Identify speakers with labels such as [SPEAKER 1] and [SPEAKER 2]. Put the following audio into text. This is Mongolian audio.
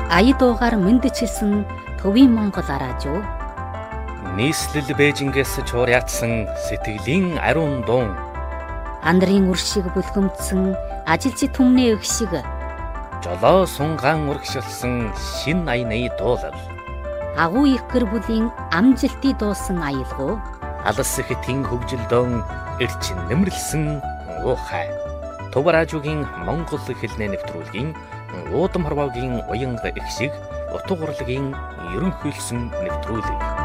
[SPEAKER 1] Аяд уугаар мэндчилсэн төвийн Монгол араажуу.
[SPEAKER 2] Нийслэл Бээжингээс чуурьяатсан сэтгэлийн ариун дуун.
[SPEAKER 1] Андрын үр шиг бүлгэмдсэн ажилчид түмний өх шиг.
[SPEAKER 2] Жолоо сунгаан урагшилсан шин аяны дуулал.
[SPEAKER 1] Агуу их гэр бүлийн амжилтыг дуусан аялгуу.
[SPEAKER 2] Алс хэтийн хөгжилдөөн эрчин нэмэрлсэн уухай. Төв радиогийн Монгол хэлний нэвтрүүлгийн уудам хорвоогийн уянга их шиг утга урлагийн ерөнхийлсөн нэвтрүүлэг.